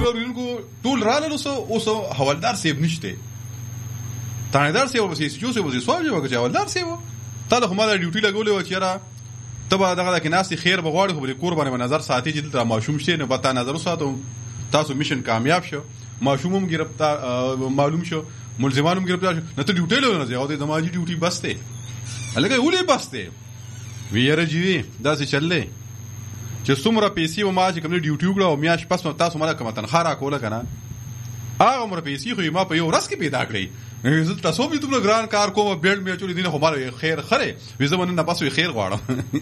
اورینکو ټول رااله اوس حوالدار صاحب نشته تانیدار صاحب وبسې جو صاحب وبسې سوال جواب کوي حوالدار صاحب ته له هماله ډیوټي لګولې و چې را تبا دغه کې ناسي خیر بغواړي خو به قربانه نظر ساتي چې دلته ماشوم شته نه پتا نظر ساتو تاسو میشن کامیاب شو ماشومم گرفتار معلوم شو ملزمانم گرفتار شو نه ته ډیوټي له نه ځاو ته دماجی ډیوټي بسته هلکه ولې بسته ویره جی دا څه چللې چې څومره پیسې و ما چې کوم ډیوټي وکړه او میاش پس تاسو مله کوم تنخواه را کوله کنه هغه عمر پیسې خو ما په یو ورځ کې پیدا کړې زه تاسو به دومره ګران کار کوم بیلډ مې چولې دینه خو مال خیر خره وې زمونه نه پاسو خیر غواړم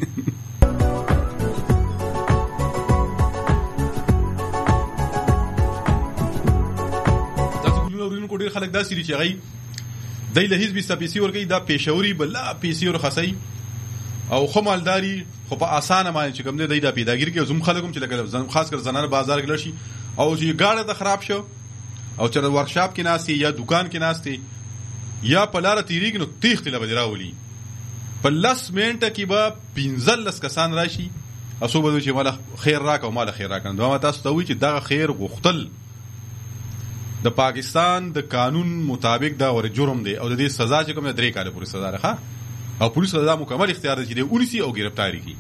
تاسو ګورئ کو ډیر خلک دا سری چې غي دای له حزب پیسې ورګي دا پېښوري بلا پیسې ور خسي او خمالداري خو په اسانه باندې چې کوم دی دا پیداګیر کې زوم خلکم چې لګل خاص کر زنانه بازار کې لشي او چې گاډه د خراب شو او چې ورکشاپ کې ناشتي یا دکان کې ناشتي یا په لار تیریږي نو تیخت له بدراولي په لس منټه کې به 15 کسان راشي اسو به چې مال خیر راک او مال خیر راک نو تاسو ته وی چې دا خیر غختل د پاکستان د قانون مطابق دا ور جرم دی او د دې سزا چې کوم 3 کال پورې سزا راخه او پولیس دا مکمل اختیار دی چې اونیسی او گرفتاری کی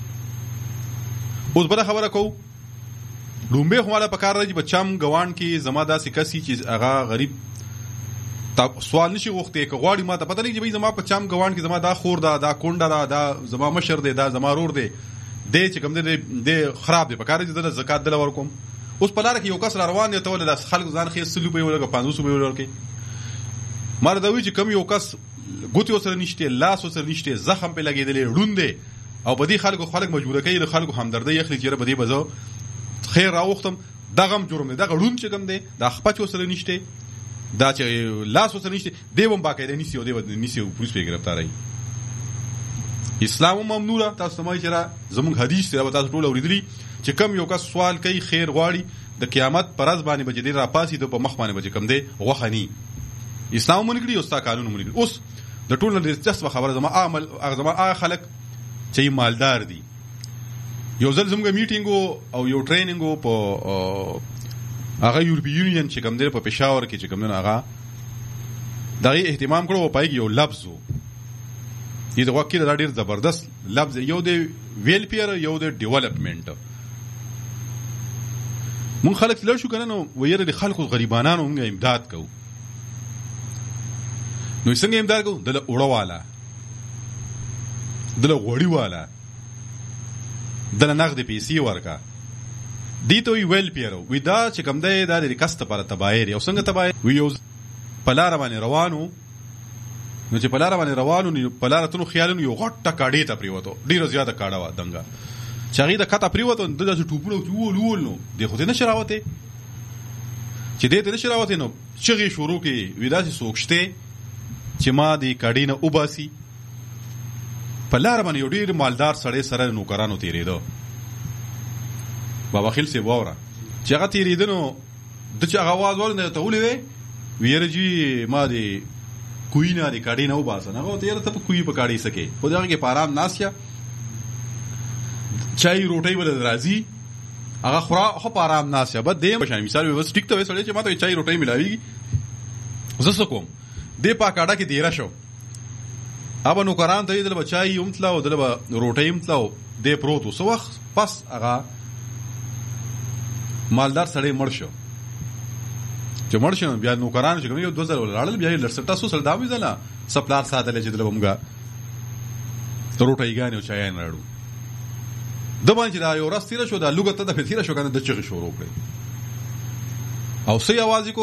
اوس بل خبره کو لومبه خو مالا پکار راځي بچام غوان کې زما داسې کسي چې هغه غریب سوال نشي غوښته کې غواړي ما ته پته لګي چې زما پچام غوان کې زما دا خور دا کونډه دا زما مشر دی دا زما رور دی د چې کوم دی خراب دی پکار دي د زکات دل ورکوم اوس په لار کې یو کس روان دی ته ول خلک ځان خې سلو په ولګه 500 په ولګه مار دا وی چې کم یو کس ګوتې وسره نشته لاس وسره نشته زخم په لګیدلې روندې او بدی خلک مجبور کوي خلکو همدردی یخلي چیرې بدی بزو خیر راوختم دغه جرم دی دغه روند چې کم دی دا خپچ وسره نشته دا چې لاس وسره نشته دیوم باقاعده نیسی او دیو نیسی او پولیس په گرفتاری اسلام ممنوع تاسو سمای چر زموږ حدیث دی تاسو ټول اوریدلی چې کم یو کس سوال کوي خیر غواړي د قیامت پرز باندې بجې را پاسي د په مخ باندې بجې کم دی غوخنی اسلام مونږ او ستا قانون مونږ اوس د ټول د دلچسپ خبره زما عمل زما خلک چې مالدار دي یو ځل زموږ میټینګ او یو ټریننګ په هغه یورپی یونین چې کوم دی په پېښور کې چې کوم نه هغه دغه اهتمام کړو او پایږي یو لفظ دې د وکیل دا ډیر زبردست لفظ یو دی ویلفیر یو دی ډیولپمنٹ مون خلک لږ شو کنه نو ویره د خلکو غریبانو موږ امداد کوو نو څنګه امداد کوو دله وړواله دله غوړی والا دله نغد پیسې ورکا دي ته ویل پیرو وی دا چې کوم دی دا د کست پر تبایر او څنګه تبایر وی یو پلار باندې روانو نو چې پلار باندې روانو نو پلار ته خیالونو یو غټه کاډی ته پریوتو ډیره زیاته کاډه وا دنګا چاغي د کته پریوتو د ټوپونو ول نو د خو دې نشراوته چې دې ته نشراوته نو چغي شروع کې ویداسي سوکشته چې ما دې کاډی نه وباسي پلار باندې یو ډیر مالدار سړی سره نوکرانو تیریدو بابا خیل سی باورا چې هغه تیریدنو د چې هغه आवाज ورنه ته ولې ویرجی ما دې کوی نه دې کاډی نه وباسه نه ته یې ته کوی په کاډی سکے خو دا کې پارام ناسیا چای روټي ول راځي هغه خورا خو پارام ناسیا بد دې مثال وس ټیک ته وسړي چې ما ته چای روټي ملاويږي زه کوم دې پا کاډه کې دیره شو ابا نو قران ته دل بچای یمتلا او دل روټي یمتلا دې پروتو سو وخت پس هغه مالدار سړی مړ شو چې مړ شو بیا نو قران چې یو 2000 ولړل بیا لړسټا سو سل داوي ځلا سپلار ساتل چې دل بمګه روټي غانې او چای نه راړو د باندې دا یو راستیره شو دا لوګه ته د فتیره شو کنه د چغې شروع کړي او سي आवाज کو